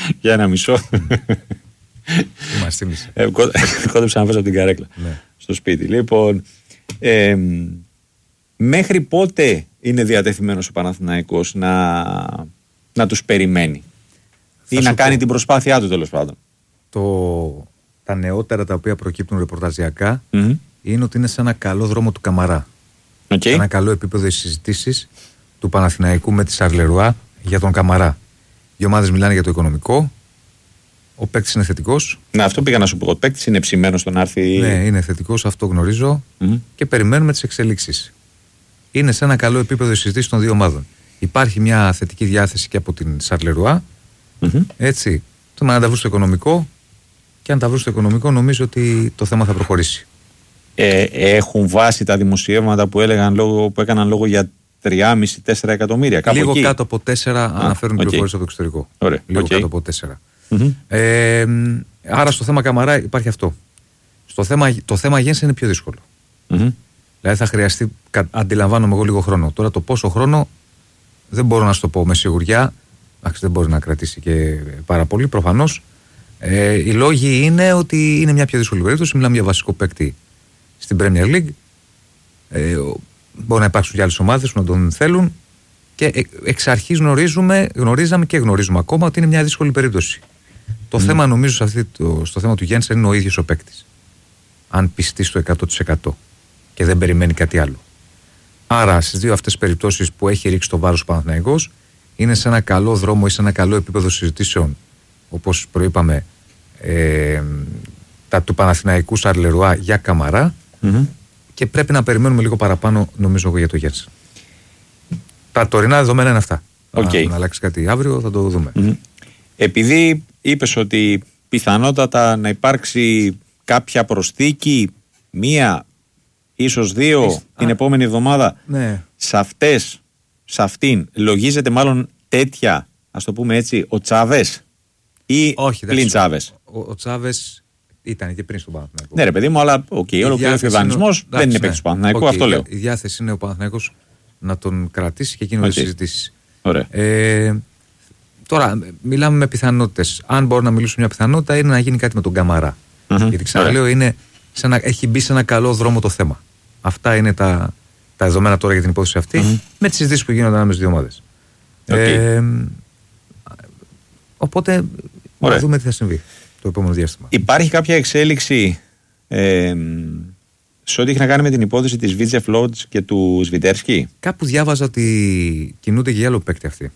Για ένα μισό. Κόντεψα να φέσω από την καρέκλα στο σπίτι. Λοιπόν, μέχρι πότε είναι διατεθειμένος ο Παναθηναϊκός να τους περιμένει ή να κάνει την προσπάθειά του, τέλος πάντων? Τα νεότερα τα οποία προκύπτουν ρεπορταζιακά είναι ότι είναι σε ένα καλό δρόμο του Καμαρά. Σε ένα καλό επίπεδο οι συζητήσεις του Παναθηναϊκού με τη Σαρλερουά για τον Καμαρά. Οι ομάδες μιλάνε για το οικονομικό. Ο παίκτης είναι θετικός. Ναι, αυτό πήγα να σου πω. Ο παίκτης είναι ψημένος στον άρθι. Ναι, είναι θετικός, αυτό γνωρίζω. Και περιμένουμε τις εξελίξεις. Είναι σε ένα καλό επίπεδο η συζήτηση των δύο ομάδων. Υπάρχει μια θετική διάθεση και από την Σαρλερουά. Έτσι. Το να τα βρουν στο οικονομικό. Και αν τα βρουν στο οικονομικό, νομίζω ότι το θέμα θα προχωρήσει. Έχουν βάσει τα δημοσιεύματα που έκαναν λόγο για 3,5-4 εκατομμύρια. Λίγο εκεί. Κάτω από 4 αναφέρουν πληροφορίες από το εξωτερικό. Ωραία. Λίγο κάτω από 4. Άρα στο θέμα Καμαρά υπάρχει αυτό. Το θέμα Γένς είναι πιο δύσκολο. Δηλαδή θα χρειαστεί, αντιλαμβάνομαι εγώ, λίγο χρόνο. Τώρα το πόσο χρόνο δεν μπορώ να σου το πω με σιγουριά. Δεν μπορεί να κρατήσει και πάρα πολύ, προφανώς. Οι λόγοι είναι ότι είναι μια πιο δύσκολη περίπτωση. Μιλάμε για βασικό παίκτη στην Premier League. Μπορεί να υπάρξουν και άλλες ομάδες που να τον θέλουν. Και εξ αρχής γνωρίζαμε και γνωρίζουμε ακόμα ότι είναι μια δύσκολη περίπτωση. Το θέμα, νομίζω, στο θέμα του Γένσεν είναι ο ίδιος ο παίκτης. Αν πιστεί στο 100% και δεν περιμένει κάτι άλλο. Άρα στις δύο αυτές περιπτώσεις που έχει ρίξει το βάρος ο Παναθηναϊκός, είναι σε ένα καλό δρόμο ή σε ένα καλό επίπεδο συζητήσεων, όπως προείπαμε, τα του Παναθηναϊκού Σαρλερουά για Καμαρά, και πρέπει να περιμένουμε λίγο παραπάνω, νομίζω εγώ, για το Γένσεν. Τα τωρινά δεδομένα είναι αυτά. Αν αλλάξει κάτι αύριο θα το δούμε. Επειδή είπες ότι πιθανότατα να υπάρξει κάποια προσθήκη, μία, ίσως δύο, την επόμενη εβδομάδα, σε αυτήν λογίζεται μάλλον τέτοια, ας το πούμε έτσι, ο Τσάβες ή πλην Τσάβες? Ο Τσάβες ήταν και πριν στον Παναθηναϊκό. Ναι, ρε παιδί μου, αλλά ολοκληρώθηκε ο δανεισμός, δεν είναι παίκτης του Παναθηναϊκού, αυτό λέω. Η διάθεση είναι ο Παναθηναϊκός να τον κρατήσει και εκείνο να συζητήσει. Τώρα, μιλάμε με πιθανότητες. Αν μπορώ να μιλήσω μια πιθανότητα, είναι να γίνει κάτι με τον Καμαρά. Γιατί ξαναλέω, έχει μπει σε ένα καλό δρόμο το θέμα. Αυτά είναι τα δεδομένα τώρα για την υπόθεση αυτή, με τις συζητήσεις που γίνονται ανάμεσα στις δύο ομάδες. Οπότε, να δούμε τι θα συμβεί το επόμενο διάστημα. Υπάρχει κάποια εξέλιξη σε ό,τι έχει να κάνει με την υπόθεση της Βίτζεφ Λότζ και του Σβιντέρσκι? Κάπου διάβαζα ότι κινούνται και για άλλο παίκτη αυτοί.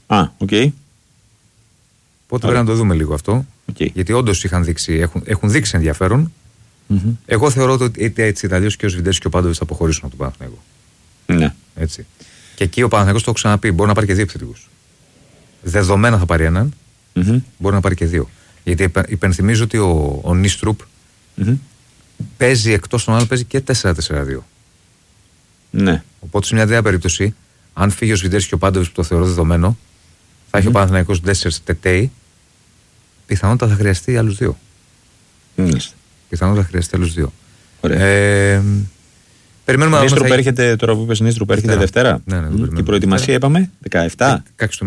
Οπότε πρέπει να το δούμε λίγο αυτό. Γιατί όντως έχουν δείξει ενδιαφέρον. Εγώ θεωρώ ότι είτε έτσι είτε αλλιώς και ο Σβιντέρσκι και ο Πάντοβιτς θα αποχωρήσουν από τον Παναθηναϊκό. Ναι. Έτσι. Και εκεί ο Παναθηναϊκός, το έχω ξαναπεί, μπορεί να πάρει και δύο επιθετικούς. Δεδομένα θα πάρει έναν. Μπορεί να πάρει και δύο. Γιατί υπενθυμίζω ότι ο Νίστρουπ παίζει, εκτός των άλλων, παίζει και 4-4-2. Ναι. Οπότε σε μια τέτοια περίπτωση, αν φύγει ο Σβιντέρσκι και ο Πάντοβιτς, που το θεωρώ δεδομένο, θα έχει ο Παναθηναϊκός Ντέσσερς Τετέι, πιθανότατα θα χρειαστεί άλλους δύο. Πιθανότατα θα χρειαστεί άλλους δύο. Περιμένουμε. Νίστρουπ έρχεται, τώρα που είπες Νίστρουπ, έρχεται Δευτέρα. Ναι, και η προετοιμασία είπαμε 17.